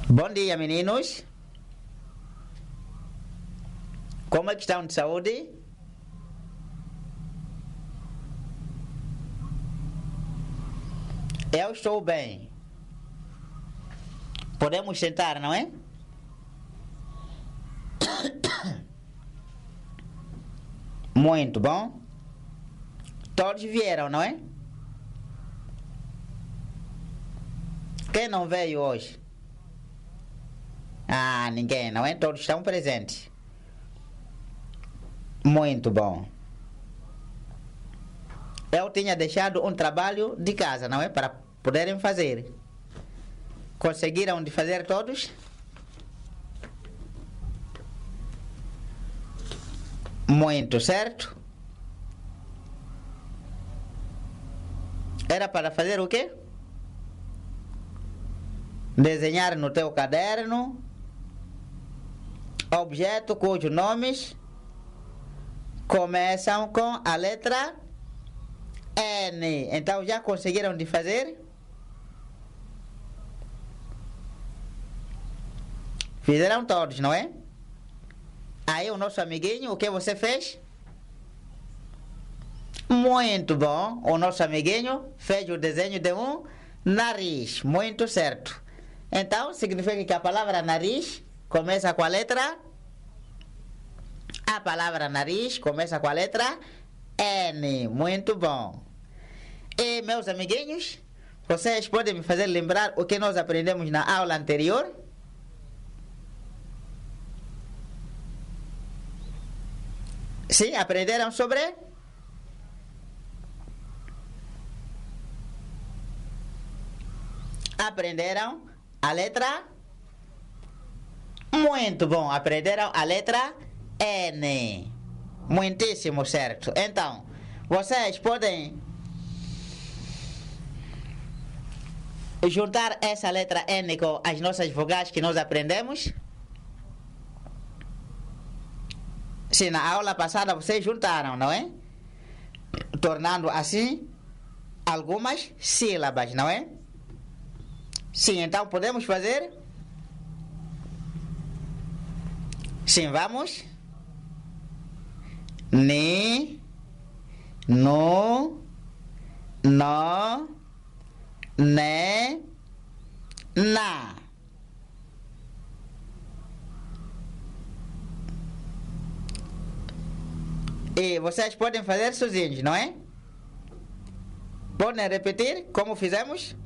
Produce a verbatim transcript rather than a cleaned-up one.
Bom dia, meninos. Como é que estão de saúde? Eu estou bem. Podemos sentar, não é? Muito bom. Todos vieram, não é? Quem não veio hoje? Ah, ninguém, não é? Todos estão presentes. Muito bom. Eu tinha deixado um trabalho de casa, não é? Para poderem fazer. Conseguiram de fazer todos? Muito certo. Era para fazer o quê? Desenhar no teu caderno objeto cujos nomes começam com a letra N. Então já conseguiram de fazer? Fizeram todos, não é? Aí o nosso amiguinho, o que você fez? Muito bom. O nosso amiguinho fez o desenho de um nariz. Muito certo. Então significa que a palavra nariz começa com a letra... A palavra nariz começa com a letra N. Muito bom. E meus amiguinhos, vocês podem me fazer lembrar o que nós aprendemos na aula anterior? Sim, aprenderam sobre? Aprenderam a letra? Muito bom, aprenderam a letra N. Muitíssimo certo. Então, vocês podem juntar essa letra N com as nossas vogais que nós aprendemos? Sim, na aula passada vocês juntaram, não é? Tornando assim algumas sílabas, não é? Sim, então podemos fazer? Sim, vamos? Ni, no, no, ne, na. E vocês podem fazer sozinhos, não é? Podem repetir como fizemos?